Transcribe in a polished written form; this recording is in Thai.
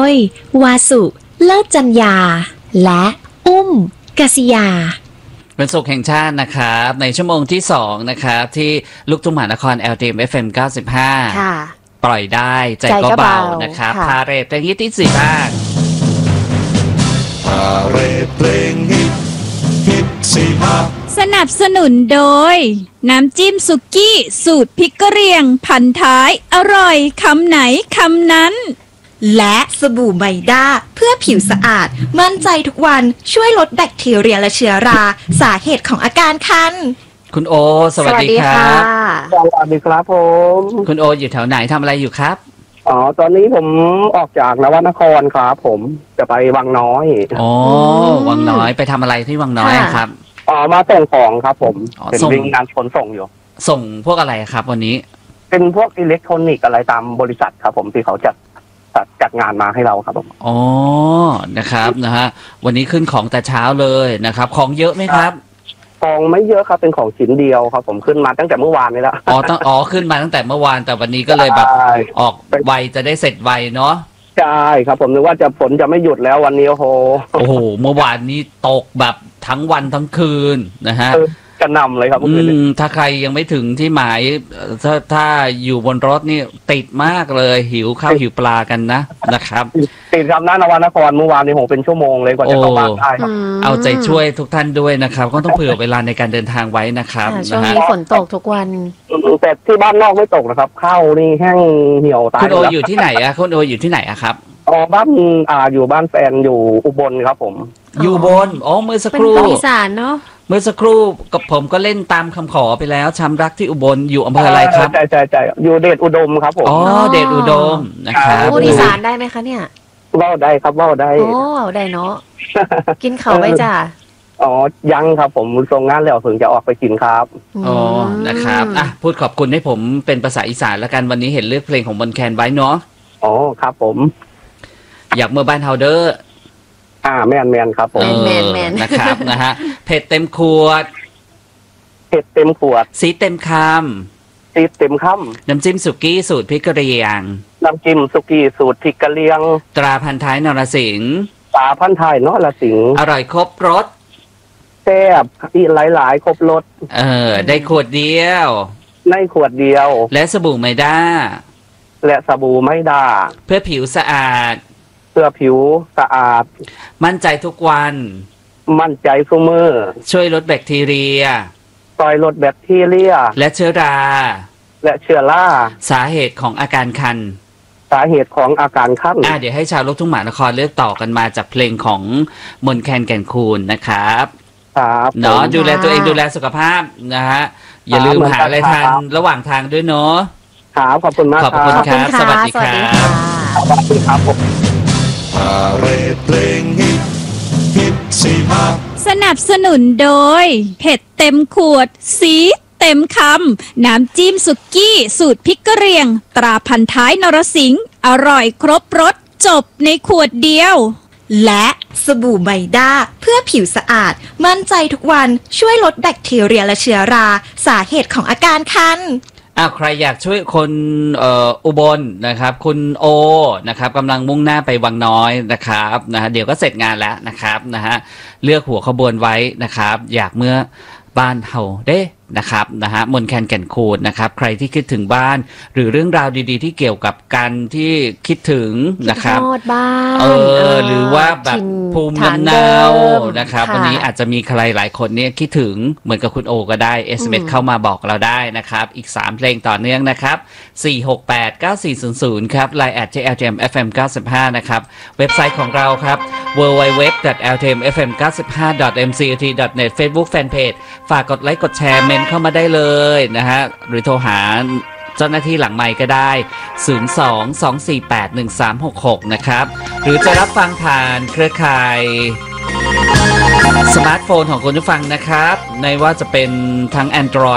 ย วาสุ เลิศจัญญา และอุ้มกษิยาวันศุกร์แห่งชาตินะครับในชั่วโมงที่2นะครับที่ลูกทุ่งมหานคร LTM FM 95 ค่ะปล่อยได้ใจก็เบานะครับพาเรทเพลงฮิตที่4ภาคพาเรทเพลงฮิต4ภาคสนับสนุนโดยน้ำจิ้มสุกี้สูตรพริกกะเหรี่ยงพันท้ายอร่อยคำไหนคำนั้นและสบู่ไมด้าเพื่อผิวสะอาดมั่นใจทุกวันช่วยลดแบคทีเรียและเชื้อราสาเหตุของอาการคันคุณโอสวัสดีครับสวัสดีครับผมคุณโออยู่แถวไหนทำอะไรอยู่ครับตอนนี้ผมออกจากนวนครครับผมจะไปวังน้อยวังน้อยไปทำอะไรที่วังน้อยครับมาส่งของครับผมเป็นวิ่งงานขนส่งอยู่ส่งพวกอะไรครับวันนี้เป็นพวกอิเล็กทรอนิกส์อะไรตามบริษัทครับผมที่เขาจัดงานมาให้เราครับผมนะครับนะฮะวันนี้ขึ้นของแต่เช้าเลยนะครับของเยอะไหมครับของไม่เยอะครับเป็นของชิ้นเดียวครับผมขึ้นมาตั้งแต่เมื่อวานนี้แล้วขึ้นมาตั้งแต่เมื่อวานแต่วันนี้ก็เลยแบบออกไวจะได้เสร็จไวเนาะใช่ครับผมนึกว่าฝนจะไม่หยุดแล้ววันนี้โอ้โหเมื่อวานนี้ตกแบบทั้งวันทั้งคืนนะฮะกระหน่ำเลยครับถ้าใครยังไม่ถึงที่หมายถ้าอยู่บนรถนี่ติดมากเลยหิวข้าวหิวปลากันนะครับติดครับนวนครเมื่อวานนี้เป็นชั่วโมงเลยกว่าจะเข้าบ้านได้ครับเอาใจช่วยทุกท่านด้วยนะครับก็ต้องเผื่อเวลาในการเดินทางไว้นะครับช่วงนี้ฝนตกทุกวันแต่ที่บ้านนอกไม่ตกนะครับข้าวนี่แห้งเหี่ยวตายคุณโออยู่ที่ไหนอะคุณโออยู่ที่ไหนอะครับบ้านอยู่บ้านแฟนอยู่อุบลครับผมอยู่บนเมื่อสักครู่เป็นอีสานเนาะเมื่อสักครู่กับผมก็เล่นตามคำขอไปแล้วช้ำรักที่อุบลอยู่อำเภออะไรครับใช่อยู่เดชอุดมครับผมเดชอุดมนะครับพูดอีสานได้ไหมคะเนี่ยเล่าได้ครับเล่าได้ได้เนาะกินเขาไปจ้ะยังครับผมส่งงานแล้วถึงจะออกไปกินครับนะครับพูดขอบคุณให้ผมเป็นภาษาอีสานแล้วกันวันนี้เห็นเลือกเพลงของมนแคนไว้เนาะครับผมอยากเมื่อบ้านเฮาเดอร์แมนครับผมแมนนะครับนะฮะเผ็ดเต็มขวดสีเต็มคำน้ำจิ้มสุกี้สูตรพริกกะเหรี่ยงน้ำจิ้มสุกี้สูตรพริกกะเหรี่ยงตราพันท้ายนรสิงห์ตราพันท้ายนรสิงห์อร่อยครบรสแซ่บอีกหลายครบรสได้ขวดเดียวและสบู่ไมด้าเพื่อผิวสะอาดมั่นใจทุกวันทุกมื้อช่วยลดแบคทีเรียและเชื้อราสาเหตุของอาการคันเดี๋ยวให้ชาวลูกทุ่งมหานครเลือกต่อกันมาจากเพลงของมนแคนแก่นคูนนะครับเนาะดูแลตัวเองดูแลสุขภาพนะฮะอย่าลืมหาอะไรทานระหว่างทางด้วยเนาะขอบคุณมากขอบคุณครับสวัสดีครับพาเรทเพลงฮิต4ภาคสนับสนุนโดยเผ็ดเต็มขวดสีเต็มคำน้ำจิ้มสุกี้สูตรพริกกะเหรี่ยงตราพันท้ายนรสิงห์อร่อยครบรสจบในขวดเดียวและสบู่ไมด้าเพื่อผิวสะอาดมั่นใจทุกวันช่วยลดแบคทีเรียและเชื้อราสาเหตุของอาการคันใครอยากช่วยคนอุบลนะครับคุณโอนะครับกำลังมุ่งหน้าไปวังน้อยนะครับนะฮะเดี๋ยวก็เสร็จงานแล้วนะครับนะฮะเลือกหัวขบวนไว้นะครับอยากเมื่อบ้านเฮาเด้นะครับนะฮะมนแคนแก่นคูนนะครับใครที่คิดถึงบ้านหรือเรื่องราวดีๆที่เกี่ยวกับการที่คิดถึงนะครับบ้านหรือว่าแบบภูมิลำเนานะครับวันนี้อาจจะมีใครหลายคนเนี่ยคิดถึงเหมือนกับคุณโอก็ได้ SMS เข้ามาบอกเราได้นะครับอีก3เพลงต่อเนื่องนะครับ4689400ครับ Line @LTMFM95 นะครับเว็บไซต์ของเราครับ www.ltmfm95.mcut.net Facebook Fanpage ฝากกดไลค์กดแชร์เมนเข้ามาได้เลยนะฮะหรือโทรหาเจ้าหน้าที่หลังไมค์ก็ได้02-248-1366นะครับหรือจะรับฟังผ่านเครือข่ายสมาร์ทโฟนของคุณผู้ฟังนะครับในว่าจะเป็นทั้ง Android